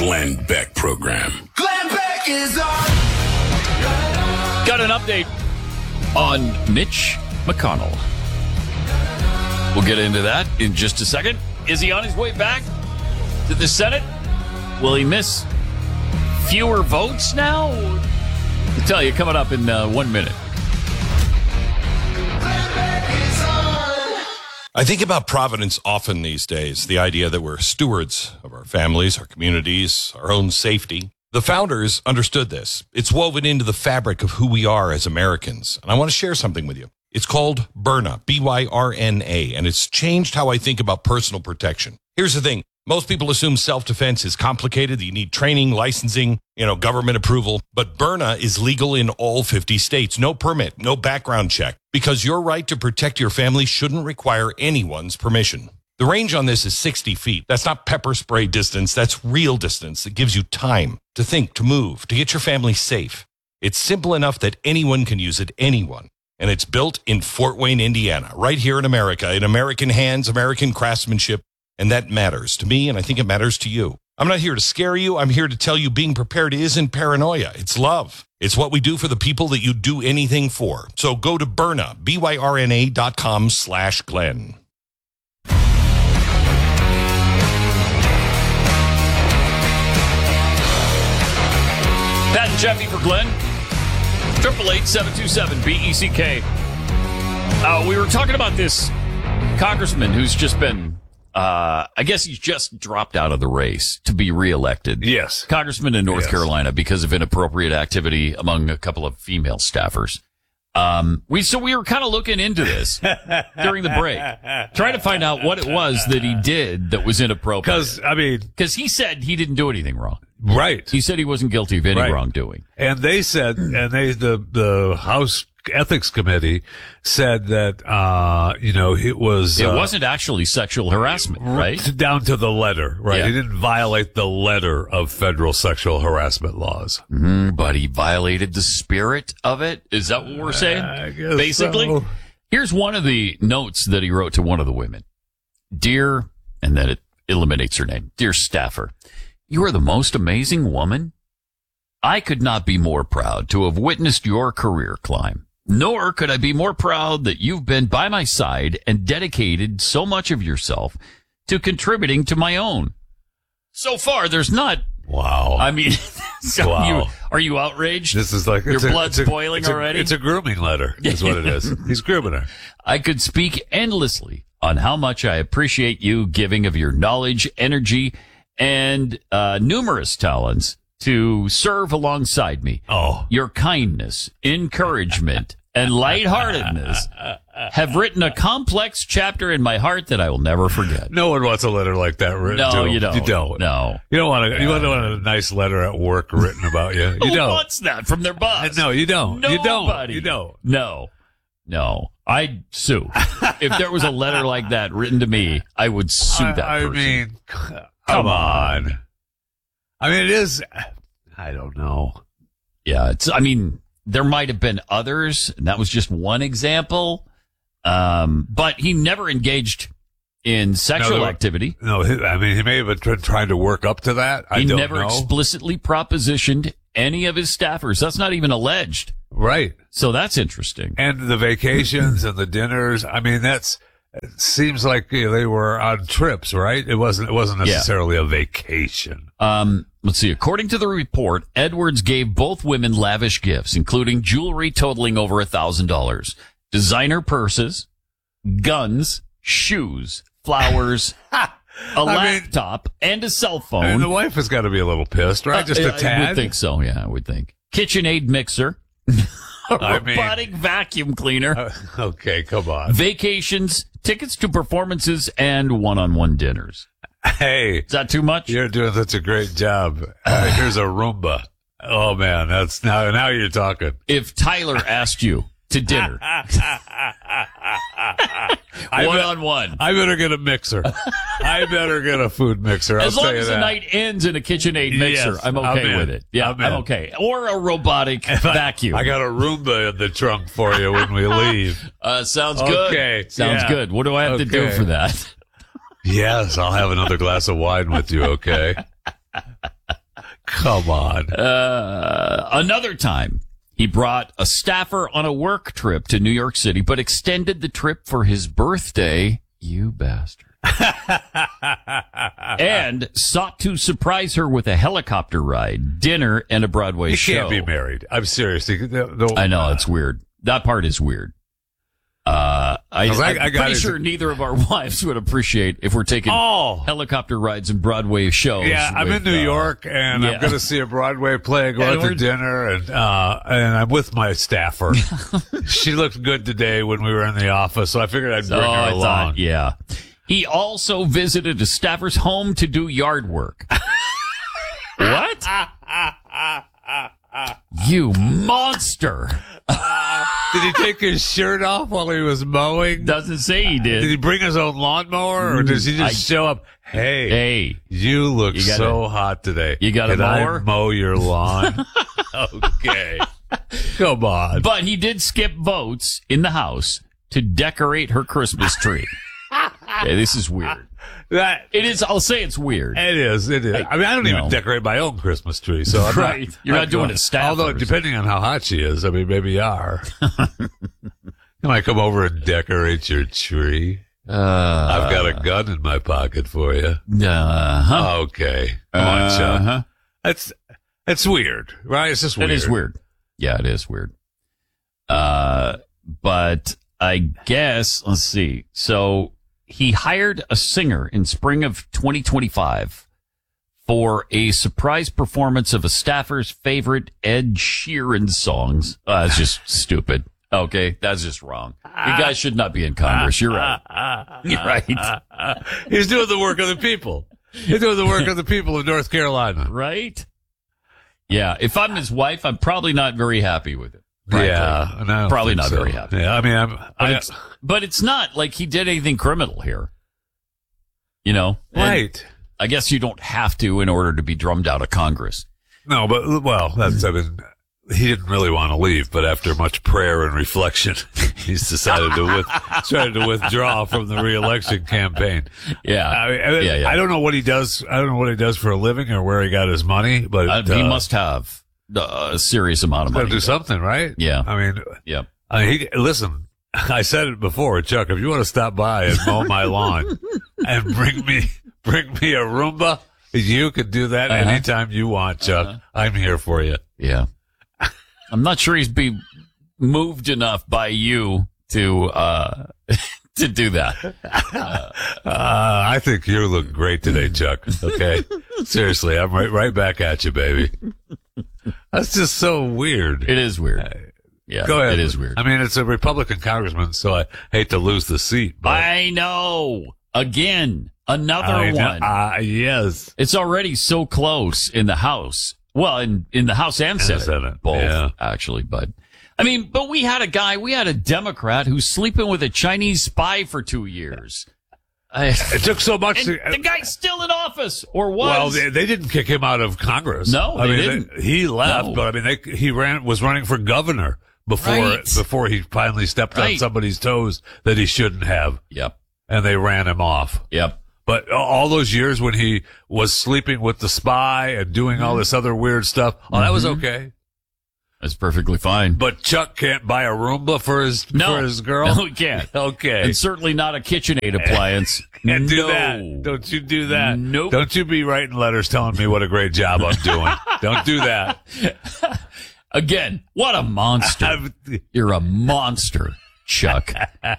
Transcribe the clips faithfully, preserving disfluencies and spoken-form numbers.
Glenn Beck Program. Glenn Beck is on. Got an update on Mitch McConnell. We'll get into that in just a second. Is he on his way back to the Senate? Will he miss fewer votes now? I'll tell you, coming up in uh, one minute. I think about Providence often these days, the idea that we're stewards of our families, our communities, our own safety. The founders understood this. It's woven into the fabric of who we are as Americans. And I want to share something with you. It's called Byrna, B Y R N A, and it's changed how I think about personal protection. Here's the thing. Most people assume self-defense is complicated. You need training, licensing, you know, government approval. But Byrna is legal in all fifty states. No permit, no background check. Because your right to protect your family shouldn't require anyone's permission. The range on this is sixty feet. That's not pepper spray distance. That's real distance that gives you time to think, to move, to get your family safe. It's simple enough that anyone can use it, anyone. And it's built in Fort Wayne, Indiana, right here in America, in American hands, American craftsmanship. And that matters to me, and I think it matters to you. I'm not here to scare you. I'm here to tell you being prepared isn't paranoia. It's love. It's what we do for the people that you do anything for. So go to Byrna, B Y R N A dot com slash Glenn. Pat and Jeffy for Glenn. Triple eight seven two seven B E C K. Uh, we were talking about this congressman who's just been, uh, I guess he's just dropped out of the race to be reelected. Yes. Congressman in North yes. Carolina because of inappropriate activity among a couple of female staffers. Um, we, so we were kind of looking into this during the break, trying to find out what it was that he did that was inappropriate. Because, I mean, because he said he didn't do anything wrong. Right. He said he wasn't guilty of any right. wrongdoing. And they said, and they, the, the House Ethics Committee said that, uh, you know, it was, it uh, wasn't actually sexual harassment, right? Down to the letter, right? Yeah. He didn't violate the letter of federal sexual harassment laws. Mm, but he violated the spirit of it. Is that what we're saying? I guess Basically, so. Here's one of the notes that he wrote to one of the women. Dear, and then it eliminates her name. Dear staffer, you are the most amazing woman. I could not be more proud to have witnessed your career climb. Nor could I be more proud that you've been by my side and dedicated so much of yourself to contributing to my own. So far, there's not. Wow. I mean, so wow. you, are you outraged? This is like your it's a, blood's it's a, boiling it's a, already. It's a grooming letter. Is what it is. He's grooming her. I could speak endlessly on how much I appreciate you giving of your knowledge, energy, and uh, numerous talents to serve alongside me. Oh, your kindness, encouragement, and lightheartedness have written a complex chapter in my heart that I will never forget. No one wants a letter like that written no, to them. you don't. You don't. No. You don't want a, Yeah. you don't want a nice letter at work written about you. You Who don't. wants that from their boss? No, you don't. Nobody. You don't. You don't. No. No. I'd sue. If there was a letter like that written to me, I would sue that I, I person. mean, come, Come on. on. I mean, it is, I don't know. Yeah, it's, I mean, there might have been others, and that was just one example. Um, but he never engaged in sexual No, activity. No, he- I mean, he may have been tr- trying to work up to that. I He don't never know. explicitly propositioned any of his staffers. That's not even alleged. Right. So that's interesting. And the vacations and the dinners. I mean, that's, it seems like you know, they were on trips, right? It wasn't, it wasn't Yeah. necessarily a vacation. Um, let's see. According to the report, Edwards gave both women lavish gifts, including jewelry totaling over a thousand dollars, designer purses, guns, shoes, flowers, a I mean- laptop, and a cell phone. And the wife has got to be a little pissed, right? Just Uh, a tad. I would think so. Yeah, I would think. KitchenAid mixer, a I mean- robotic vacuum cleaner, Uh, okay, come on. vacations, tickets to performances, and one-on-one dinners. Hey, Is that too much? you're doing such a great job. Uh, here's a Roomba. Oh man, that's now, now you're talking. If Tyler asked you to dinner, I one bet- on one. I better get a mixer. I better get a food mixer. I'll As long tell you as the that. night ends in a KitchenAid mixer, Yes, I'm I'm okay in. with it. Yeah, I'm I'm, in. okay. Or a robotic vacuum. I got a Roomba in the trunk for you when we leave. uh, sounds good. Okay, Sounds yeah. good. What do I have to do Okay. for that? Yes, I'll have another glass of wine with you, okay? Come on. Uh, another time, he brought a staffer on a work trip to New York City, but extended the trip for his birthday. You bastard. And sought to surprise her with a helicopter ride, dinner, and a Broadway He show. can't be married. I'm serious. No, no, I know, it's weird. That part is weird. Uh, I, I- I'm I got pretty it. sure neither of our wives would appreciate if we're taking Oh. helicopter rides and Broadway shows. Yeah, I'm with, in New uh, York, and yeah. I'm going to see a Broadway play, go And out to we're- dinner, and uh, and I'm with my staffer. She looked good today when we were in the office, so I figured I'd bring Oh, her I along. thought, yeah. He also visited a staffer's home to do yard work. What? You monster. Did he take his shirt off while he was mowing? Doesn't say he Did did. he bring his own lawnmower, or does he just I- show up? Hey, Hey, you look You gotta- so hot today. you got a Can I mower? mow your lawn? Okay, come on. but he did skip votes in the house to decorate her Christmas tree. Okay, this is weird. That It is, I'll say it's weird. it is. It is. I mean, I don't even No. decorate my own Christmas tree, so I'm Right. Not, You're not I'm doing it staffers. Although, depending on how hot she is, I mean, maybe you are. You might come over and decorate your tree. Uh, I've got a gun in my pocket for you. uh-huh. Okay, come on, Chuck. Uh-huh. That's that's weird, right? It's just It weird. is weird. Yeah, it is weird. Uh, but I guess, let's see. So he hired a singer in spring of twenty twenty-five for a surprise performance of a staffer's favorite Ed Sheeran songs. Uh, that's just stupid. Okay, that's just wrong. You guys should not be in Congress. You're right. You're right. He's doing the work of the people. He's doing the work of the people of North Carolina. Right? Yeah, if I'm his wife, I'm probably not very happy with it. frankly. Yeah, and I don't Probably think not so. very happy. Yeah, I mean, I'm, But I, it's but it's not like he did anything criminal here. You know? And right. I guess you don't have to in order to be drummed out of Congress. No, but well, that's I mean, he didn't really want to leave, but after much prayer and reflection, he's decided to with, decided to withdraw from the reelection campaign. Yeah. I, mean, I, yeah, yeah. I don't know what he does. I don't know what he does for a living or where he got his money, but Uh, he uh, must have uh, a serious amount of got to money. do something, right? Yeah. I mean, Yep. I mean, he, listen. I said it before, Chuck. If you want to stop by and mow my lawn and bring me bring me a Roomba, you could do that Uh-huh. anytime you want, Chuck. Uh-huh. I'm here for you. Yeah. I'm not sure he's be moved enough by you to uh to do that. Uh, I think you look great today, Chuck. Okay, seriously, I'm right right back at you, baby. That's just so weird. It is weird. Yeah, Go ahead. it is weird. I mean, it's a Republican congressman, so I hate to lose the seat. But I know. Again, another I know- one. Uh, yes. It's already so close in the House. Well, in, in the House and the Senate. Senate, Both, yeah. actually. But, I mean, but we had a guy, we had a Democrat who's sleeping with a Chinese spy for two years. I, It took so much. and to, the guy's still in office, or was. well, they, they didn't kick him out of Congress. No, I they mean, didn't. he left, No. but I mean, they, he ran was running for governor before Right. before he finally stepped on Right. somebody's toes that he shouldn't have, Yep. and they ran him off. Yep. But all those years when he was sleeping with the spy and doing all this other weird stuff, oh, that was okay. That's perfectly fine. But Chuck can't buy a Roomba for his No. for his girl. No, he can't. Okay, And certainly not a KitchenAid appliance. can't do no. that. Don't you do that? Nope. Don't you be writing letters telling me what a great job I'm doing. Don't do that. Again, what a monster. You're a monster, Chuck.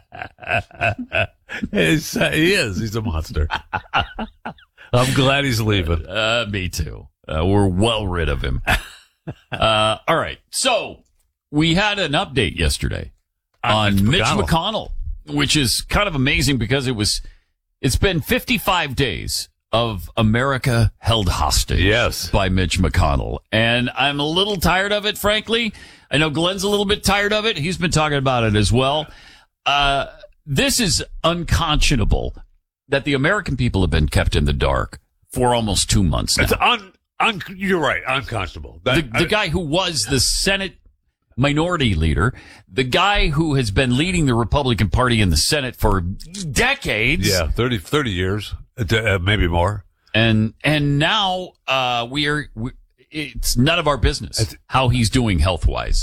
He's, uh, he is. He's a monster. I'm glad he's leaving. Uh, me too. Uh, we're well rid of him. Uh, all right. So we had an update yesterday on Mitch Mitch McConnell. McConnell, which is kind of amazing because it was, it's been fifty-five days of America held hostage. Yes. By Mitch McConnell. And I'm a little tired of it, frankly. I know Glenn's a little bit tired of it. He's been talking about it as well. Uh, this is unconscionable that the American people have been kept in the dark for almost two months now. It's un, un, you're right. Unconscionable. That, The, the guy who was the Senate minority leader, the guy who has been leading the Republican Party in the Senate for decades. yeah, thirty, thirty years, uh, maybe more. And, and now, uh, we are, we, it's none of our business how he's doing health-wise.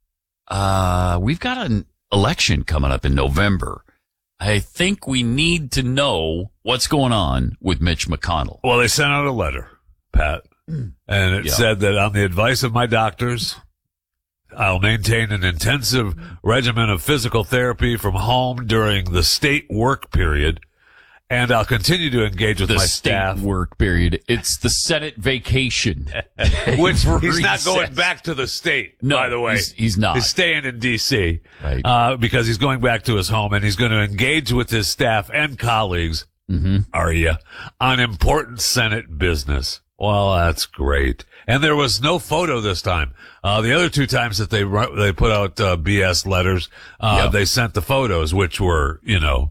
Uh, we've got an election coming up in November. I think we need to know what's going on with Mitch McConnell. Well, they sent out a letter, Pat, and it Yeah. said that on the advice of my doctors, I'll maintain an intensive regimen of physical therapy from home during the state work period, and I'll continue to engage with The my state staff. work period. It's the Senate vacation. Which he's not Recess. going back to the state, No, by the way. he's- he's not. He's staying in D C Right. uh, because he's going back to his home, and he's going to engage with his staff and colleagues, Mm-hmm. are you, on important Senate business. Well, that's great. And there was no photo this time. Uh, the other two times that they ru- they put out uh, B S letters, uh, Yep. they sent the photos, which were, you know,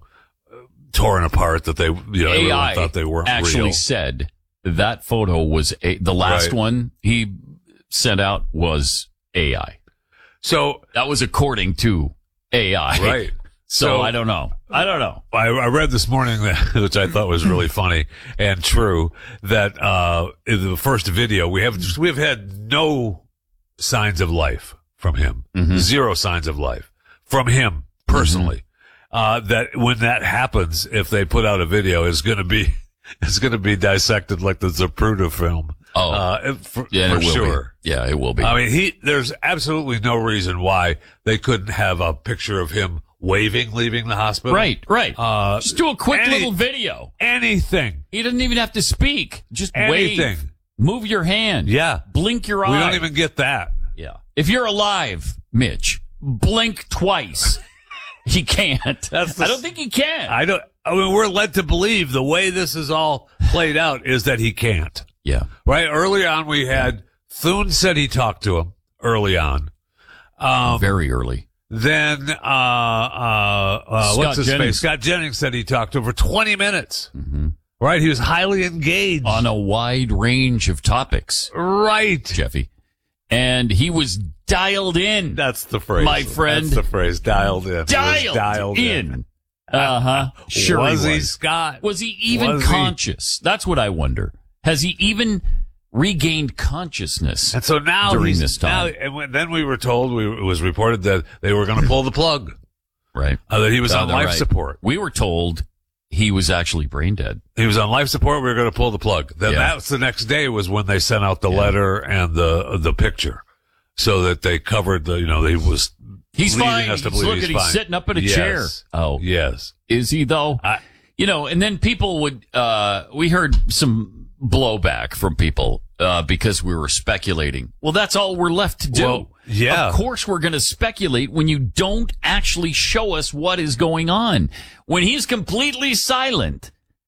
torn apart, that they, you know, A everyone I thought they weren't actually real. said that photo was a, the last Right. one he sent out was A I. So, That was according to A I. right. So, So- I don't know. I don't know. I, I read this morning, that, which I thought was really funny and true, that uh in the first video we have we've had no signs of life from him, Mm-hmm. zero signs of life from him personally. Uh, that when that happens, if they put out a video, it's going to be it's going to be dissected like the Zapruder film. Oh. uh, for, Yeah, for it will sure. be. Yeah, it will be. I mean, he there's absolutely no reason why they couldn't have a picture of him waving, leaving the hospital. right, right. Uh, Just do a quick any- little video. Anything. He doesn't even have to speak. Just Anything. wave. Move your hand. Yeah. Blink your eye. We don't even get that. Yeah. If you're alive, Mitch, blink twice. He can't. That's the- I don't think he can. I don't, I mean, we're led to believe the way this is all played out is that he can't. yeah. Right? Early on, we had Thune said he talked to him early on. Um, Very early. then, uh, uh, uh, Scott what's his Jennings. face? Scott Jennings said he talked to him for twenty minutes. Mm-hmm. Right? He was highly engaged. On a wide range of topics, right. Jeffy. And he was dialed in. That's the phrase. My friend. That's the phrase. Dialed in. He was dialed, dialed in. Uh huh. Sure was he he, was. Scott? Was he even Was he? conscious? That's what I wonder. Has he even regained consciousness? And so now during he's, this time. now, and when, then we were told, we, it was reported that they were going to pull the plug, Right. uh, that he was Uh, on they're life right. support. We were told he was actually brain dead. He was on life support. We were going to pull the plug. Then Yeah. that's the next day was when they sent out the letter and the the picture, so that they covered the, you know, he was. He's leading fine. us to He's believe looking, he's he's fine. sitting up in a Yes. chair. Oh, Yes. is he though? I- you know, and then people would, uh, we heard some blowback from people, uh, because we were speculating. Well, that's all we're left to do. Well, yeah. Of course we're going to speculate when you don't actually show us what is going on. When he's completely silent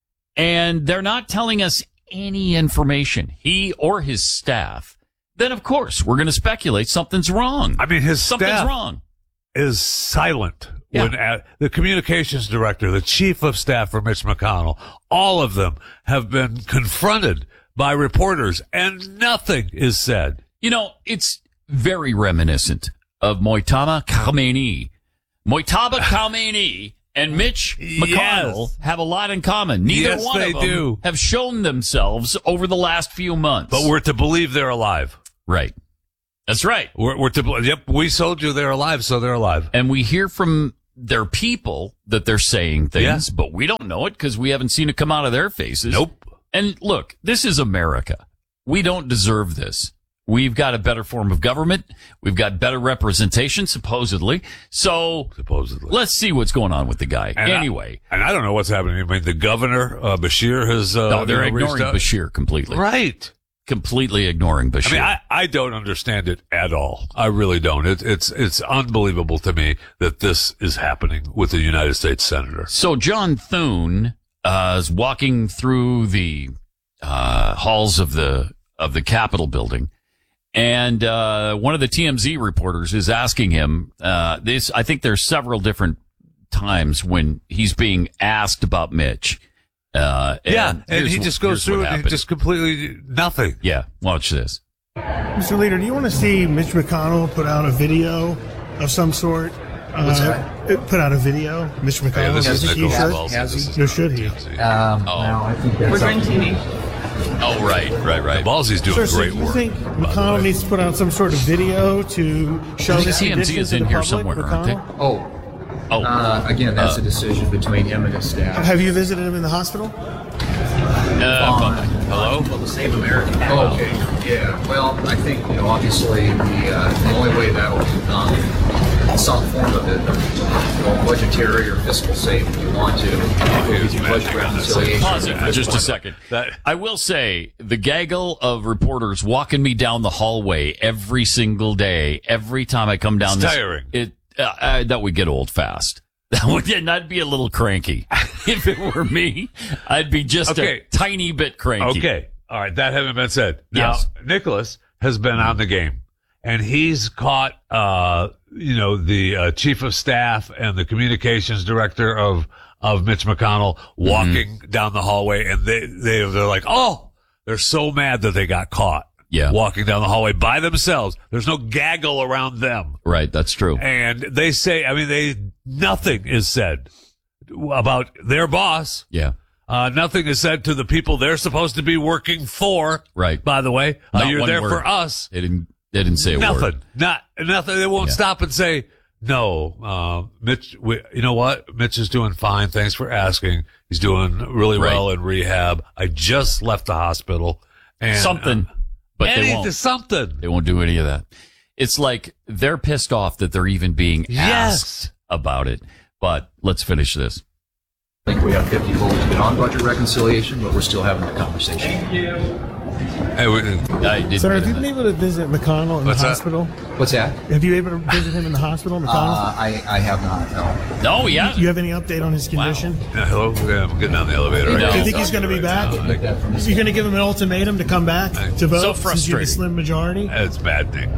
and they're not telling us any information, he or his staff, then of course we're going to speculate something's wrong. I mean, his Something's staff wrong. is silent. Yeah. When at, the communications director, the chief of staff for Mitch McConnell, all of them have been confronted by reporters, and nothing is said. You know, it's very reminiscent of Moitama Khamenei. Moitama Khamenei and Mitch McConnell Yes. have a lot in common. Neither Yes, one they of them do. have shown themselves over the last few months. But we're to believe they're alive. right. That's right. We're, we're to bel- yep. We told you they're alive, so they're alive. And we hear from their people that they're saying things, Yeah. but we don't know it because we haven't seen it come out of their faces. Nope. And look, this is America. We don't deserve this. We've got a better form of government. We've got better representation, supposedly. So Supposedly. let's see what's going on with the guy. And I- anyway, and I don't know what's happening. I mean, the governor uh, Bashir has. Uh, no, they're you know, reached ignoring out. Bashir completely. Right. Completely ignoring Bashir. I mean, I, I don't understand it at all. I really don't. It, it's it's unbelievable to me that this is happening with a United States senator. So John Thune uh, is walking through the uh, halls of the of the Capitol building, and uh, one of the T M Z reporters is asking him. Uh, this, I think, there's several different times when he's being asked about Mitch. Uh, Yeah, and here's he wh- just goes here's through what it and happened. just completely nothing. Yeah, watch this. Mister Leader, do you want to see Mitch McConnell put out a video of some sort? What's uh, Put out a video, Mitch McConnell. Yeah, this Do is you think he Nicholas should? Wells. Has This is No, should he? Um, Oh. no, I think that's We're doing up to T V. you. Oh, right, right, right. Ballsy's doing Sir, so great do you work. think by the McConnell way. needs to put out some sort of video to show I think this T M Z condition is to in the here public, somewhere, aren't they? McConnell? Oh, Oh, uh, again, that's Uh, a decision between him and his staff. Have you visited him in the hospital? uh, hello? Well, the Save America. Oh, okay. Yeah. Well, I think, you know, obviously the uh, the only way that will be done in some form of it, you know, budgetary or fiscal saving, if you want to, would be through budget reconciliation. Pause it for just a second. That- I will say the gaggle of reporters walking me down the hallway every single day, every time I come down It's this, tiring. It uh, uh, that would get old fast. That would, and I'd be a little cranky. If it were me, I'd be just Okay. a tiny bit cranky. Okay. All right. That having been said, now Yes. Nicholas has been on the game, and he's caught, uh, you know, the uh, chief of staff and the communications director of of Mitch McConnell walking down the hallway, and they they they're like, oh, they're so mad that they got caught. Yeah. Walking down the hallway by themselves. There's no gaggle around them. Right, that's true. And they say, I mean, they, nothing is said about their boss. Yeah, Uh, nothing is said to the people they're supposed to be working for. right. By the way, uh, Not you're one there word. for us. They didn't. They didn't say a Nothing. word. Not nothing. They won't Yeah. stop and say, no, uh, Mitch, we, you know what? Mitch is doing fine. Thanks for asking. He's doing really Right. well in rehab. I just left the hospital. And, Something, uh, but they anything- won't. something. They won't do any of that. It's like they're pissed off that they're even being Yes. asked about it. But let's finish this. I think we have fifty votes on budget reconciliation, but we're still having the conversation. Hey, we- I didn't Sir, get have you that. been able to visit McConnell in What's the that? hospital? What's that? Have you been able to visit him in the hospital, McConnell? Uh, I, I have not, no. No, yeah. Do you have any update on his condition? Yeah, hello. Yeah, I'm getting on the elevator. Right No. now. Do you think he's going to be back? Get that from Are you going to give him an ultimatum to come back to vote So since you have frustrating. a slim majority? It's maddening.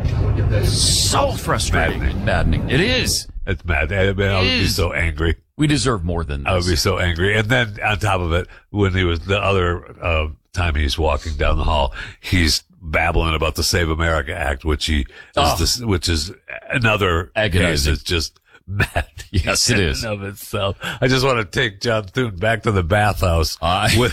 So frustrating and maddening. It is. It's mad. I, mean, I would be is. so angry. We deserve more than this. I would be so angry. And then on top of it, when he was the other uh, time he's walking down the hall, he's babbling about the Save America Act, which he Oh. is this, which is another Agonizing. case. It's just mad. Yes, it is. In of itself. I just want to take John Thune back to the bathhouse I- with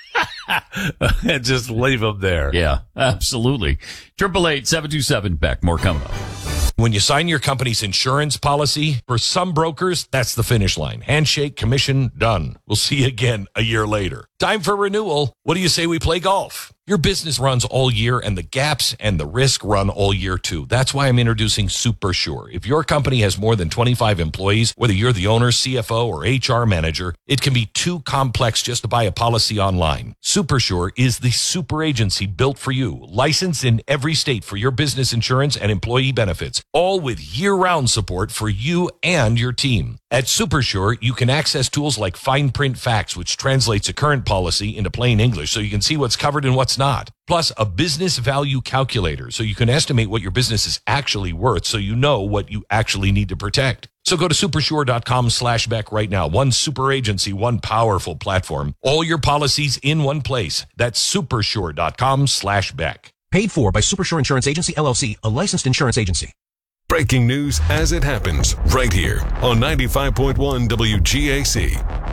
and just leave him there. Yeah, absolutely. Triple eight seven two seven Beck. More coming up. When you sign your company's insurance policy, for some brokers, that's the finish line. Handshake, commission, done. We'll see you again a year later. Time for renewal. What do you say we play golf? Your business runs all year, and the gaps and the risk run all year too. That's why I'm introducing Super Sure. If your company has more than twenty-five employees, whether you're the owner, C F O, or H R manager, it can be too complex just to buy a policy online. Super Sure is the super agency built for you, licensed in every state for your business insurance and employee benefits, all with year-round support for you and your team. At Super Sure, you can access tools like Fine Print Facts, which translates a current policy into plain English so you can see what's covered and what's not. Plus, a business value calculator so you can estimate what your business is actually worth so you know what you actually need to protect. So go to supersure.com slash Beck right now. One super agency, one powerful platform. All your policies in one place. That's supersure.com slash Beck. Paid for by Supersure Insurance Agency, L L C, a licensed insurance agency. Breaking news as it happens, right here on ninety-five point one W G A C.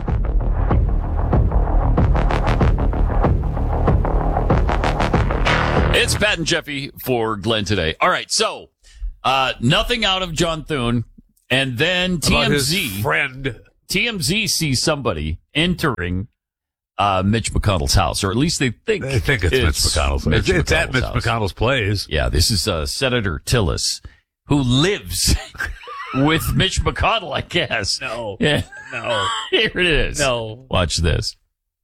It's Pat and Jeffy for Glenn today. All right, so uh, nothing out of John Thune, and then About his T M Z friend. T M Z sees somebody entering uh, Mitch McConnell's house, or at least they think I think it's, Mitch McConnell's. Mitch it's, it's at McConnell's Mitch house. McConnell's place. Yeah, this is uh, Senator Tillis, who lives with Mitch McConnell, I guess. No. Yeah. No. Here it is. No. Watch this.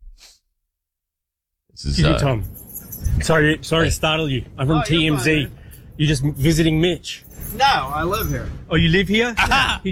This is Excuse me, uh, Tom. Sorry, sorry to startle you. I'm from Oh, T M Z. you're fine, You're just visiting Mitch. No, I live here. Oh, you live here?